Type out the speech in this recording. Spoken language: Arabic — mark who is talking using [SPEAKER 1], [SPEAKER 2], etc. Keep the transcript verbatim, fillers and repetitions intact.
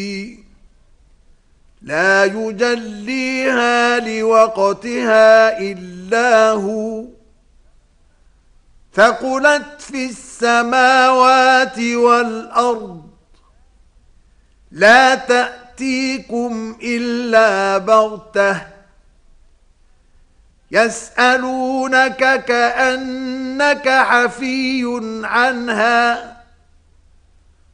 [SPEAKER 1] لا يجليها لوقتها إلا هو ثقلت في السماوات والأرض لا تأتيكم إلا بغتة يسألونك كأنك حفي عنها